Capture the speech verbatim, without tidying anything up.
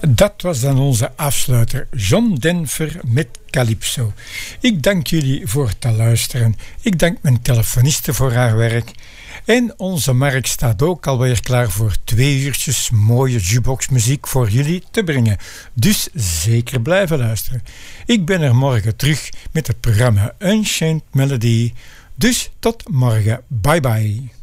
Dat was dan onze afsluiter John Denver met Calypso. Ik dank jullie voor het luisteren. Ik dank mijn telefoniste voor haar werk. En onze Mark staat ook alweer klaar voor twee uurtjes mooie jukeboxmuziek voor jullie te brengen. Dus zeker blijven luisteren. Ik ben er morgen terug met het programma Unchained Melody. Dus tot morgen. Bye bye.